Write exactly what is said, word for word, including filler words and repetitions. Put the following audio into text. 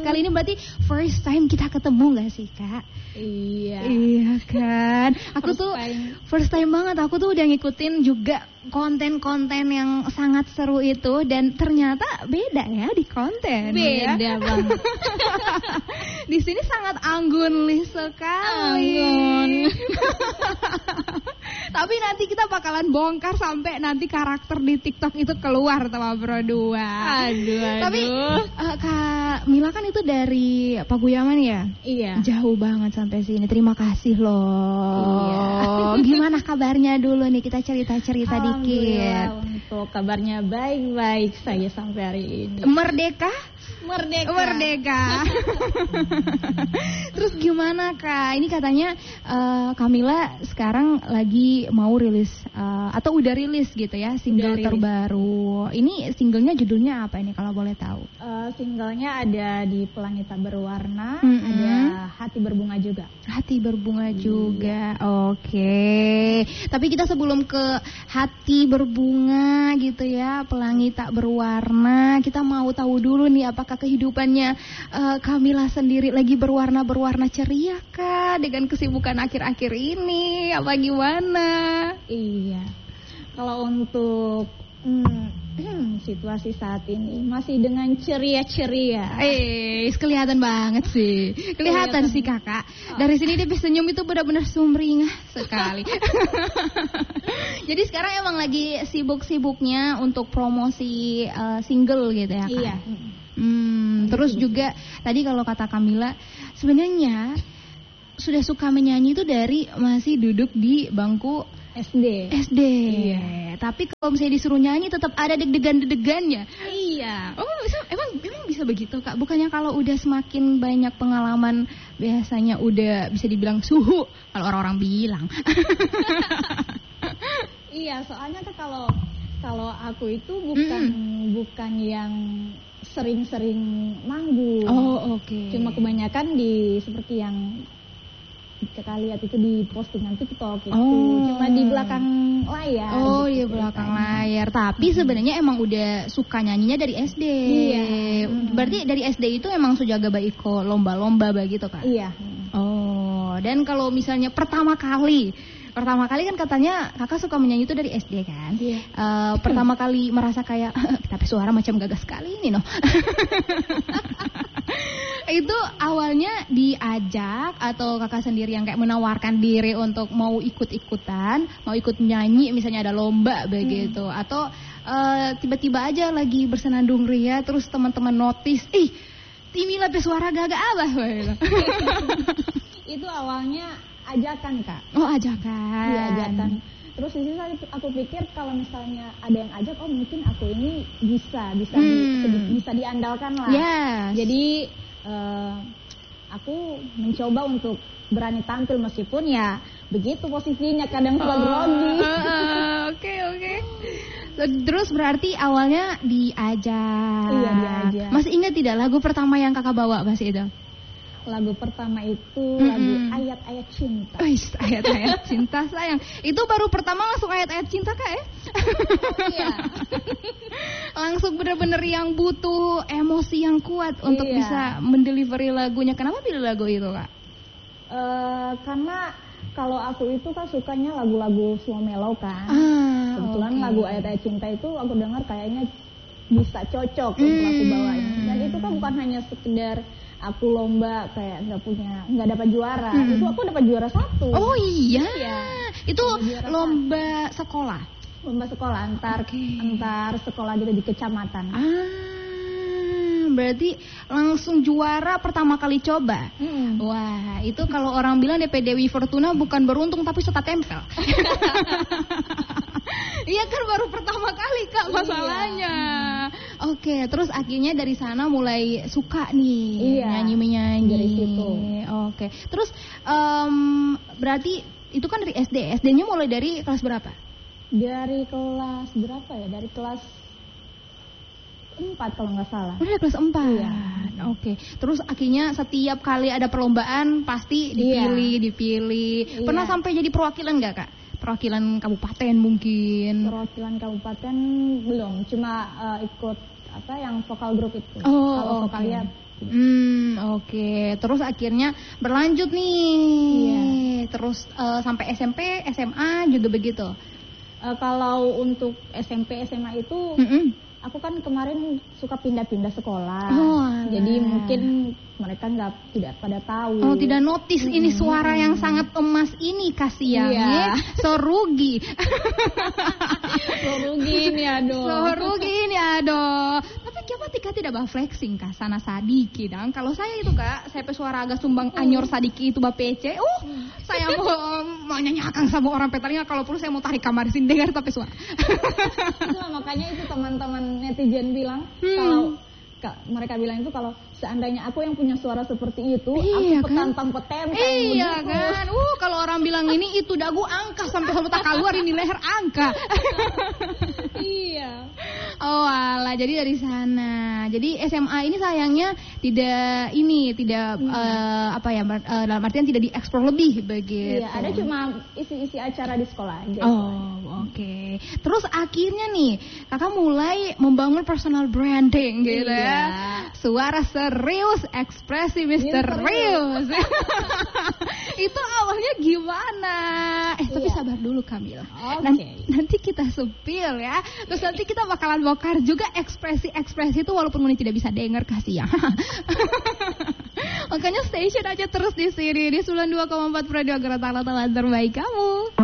kali ini berarti first time kita ketemu gak sih Kak? Iya. Iya kan. Aku First tuh time. first time banget. Aku tuh udah ngikutin juga konten-konten yang sangat seru itu dan ternyata beda ya di konten. Beda ya. banget. Di sini sangat anggun sekali. Anggun. Tapi nanti kita bakalan bongkar sampai nanti karakter di TikTok itu keluar sama berdua. Aduh, aduh. Tapi uh, Kak Mila kan itu dari Pakuyaman ya? Iya. Jauh banget sampai sini. Terima kasih loh. Iya. Gimana kabarnya dulu nih? Kita cerita-cerita dikit. Untuk kabarnya baik-baik saja sampai hari ini. Merdeka? Merdeka. Merdeka. Terus gimana Kak? Ini katanya uh, Kamila sekarang lagi mau rilis uh, atau udah rilis gitu ya single Udah rilis. terbaru. Ini singlenya judulnya apa ini kalau boleh tahu? Uh, singlenya ada di Pelangi Tak Berwarna, Mm-hmm. ada Hati Berbunga juga. Hati Berbunga juga. Oke. Tapi kita sebelum ke Hati Berbunga gitu ya, Pelangi Tak Berwarna, kita mau tahu dulu nih apakah kehidupannya uh, Kamila sendiri lagi berwarna-berwarna ceria kah dengan kesibukan akhir-akhir ini? Apa gimana? Iya. Kalau untuk hmm, situasi saat ini masih dengan ceria-ceria. Eh, kelihatan banget sih. Kelihatan Kelihatan. sih Kakak. Dari sini dia bisa senyum itu benar-benar sumringah sekali. Jadi sekarang emang lagi sibuk-sibuknya untuk promosi uh, single gitu ya Kak? Iya. Hmm, terus juga tadi kalau kata Kamila sebenarnya sudah suka menyanyi itu dari masih duduk di bangku S D. S D. Iya. Tapi kalau misalnya disuruh nyanyi tetap ada deg-degan-degannya. Iya. Oh, bisa, emang emang bisa begitu Kak? Bukannya kalau udah semakin banyak pengalaman biasanya udah bisa dibilang suhu kalau orang-orang bilang. Iya, soalnya tuh kalau kalau aku itu bukan Mm. bukan yang sering-sering manggung. Oh, oke. Okay. Cuma kebanyakan di seperti yang kita lihat itu di postingan TikTok itu. Oh. Cuma di belakang layar. Oh, gitu di belakang ceritanya. layar. Tapi sebenarnya emang udah suka nyanyinya dari S D. Iya. Mm. Berarti dari S D itu emang sudah gak ikut lomba-lomba begitu Kak? Iya. Oh, dan kalau misalnya pertama kali Pertama kali kan katanya kakak suka menyanyi itu dari S D kan? Iya. Uh, pertama kali merasa kayak, tapi suara macam gagah sekali ini noh. Itu awalnya diajak atau kakak sendiri yang kayak menawarkan diri untuk mau ikut-ikutan, mau ikut nyanyi misalnya ada lomba begitu, hmm. atau uh, tiba-tiba aja lagi bersenandung ria terus teman-teman notice, ih Timila pe suara gagah apa? Itu awalnya ajakan Kak. Oh ajakan. Iya ajakan. Terus di situ aku pikir kalau misalnya ada yang ajak, oh mungkin aku ini bisa bisa hmm. di, bisa diandalkan lah. Yes. Jadi uh, aku mencoba untuk berani tampil meskipun ya begitu posisinya kadang suka grogi. Oke oke. Terus berarti awalnya diajak. Iya diajak. Masih ingat tidak lagu pertama yang kakak bawa pas itu? Lagu pertama itu mm-hmm. lagu Ayat-Ayat Cinta. Wih, ayat-ayat cinta sayang. Itu baru pertama langsung ayat-ayat cinta Kak ya? Iya. Langsung bener-bener yang butuh emosi yang kuat untuk iya. bisa mendelivery lagunya. Kenapa pilih lagu itu Kak? Uh, karena kalau aku itu kan sukanya lagu-lagu slow mellow kan. Ah, Kebetulan okay. lagu Ayat-Ayat Cinta itu aku dengar kayaknya bisa cocok hmm. untuk aku bawain. Dan itu kan bukan hanya sekedar aku lomba kayak nggak punya nggak dapat juara, hmm. itu aku dapat juara satu. Oh iya, iya. Itu lomba satu. sekolah. Lomba sekolah antar okay. antar sekolah gitu di kecamatan. Ah, berarti langsung juara pertama kali coba. Hmm. Wah, itu kalau orang bilang D P Dewi Fortuna bukan beruntung tapi suka tempel. Iya kan baru pertama kali Kak masalahnya. Iya. Oke, terus akhirnya dari sana mulai suka nih iya, nyanyi-menyanyi. Dari situ. Oke, terus um, berarti itu kan dari S D. S D-nya mulai dari kelas berapa? Dari kelas berapa ya? Dari kelas empat kalau nggak salah. Oh, dari kelas empat. Iya. Oke. Terus akhirnya setiap kali ada perlombaan pasti dipilih, iya. dipilih. Iya. Pernah sampai jadi perwakilan nggak Kak? Perwakilan kabupaten mungkin. Perwakilan kabupaten belum, cuma uh, ikut apa yang vokal grup itu. Oh, kalau oke. vokalia. Hmm, oke. Okay. Terus akhirnya berlanjut nih. Iya. Terus uh, sampai S M P, S M A juga begitu. Uh, kalau untuk S M P, S M A itu, Mm-mm. aku kan kemarin suka pindah-pindah sekolah. Oh, alah. Jadi mungkin mereka nggak tidak pada tahu. Oh, tidak notice Hmm. ini suara yang sangat emas ini, kasihan. Iya. Ya. So rugi. So rugi ini aduh. So rugi ini aduh. Tapi coba tika tidak bah flexing kah sana sadiki dang. Kalau saya itu Kak, saya pe suara agak sumbang anyor sadiki itu bah P C. Uh, saya mau mau nyanyikan sama orang petalinga, kalau perlu saya mau tarik kamar sini dengar tapi suara. Itulah makanya itu teman-teman netizen bilang Hmm. kalau Kak, mereka bilang itu kalau seandainya aku yang punya suara seperti itu, Iya, aku kan? petantang petenteng. Iya begitu. kan, uh kalau orang bilang ini itu dagu angka sampai sampai tak keluar ini leher angka. Iya. Oh alah, jadi dari sana. Jadi S M A ini sayangnya tidak ini tidak eh, apa ya eh, dalam artian tidak dieksplor lebih begitu. Iya, ada cuma isi-isi acara di sekolah aja. Oh oke. Terus akhirnya nih kakak mulai membangun personal branding gitu Iya. ya. Suara serius, ekspresi misterius. Itu awalnya gimana? Eh tapi Iya. sabar dulu Kamil. Oke. Nanti, nanti kita sepil ya. Terus nanti kita bakalan bongkar juga ekspresi-ekspresi itu walaupun Muni tidak bisa dengar kasih ya. Makanya stay tune aja terus di sini di sembilan puluh dua koma empat Radio Geratak Teman terbaik kamu.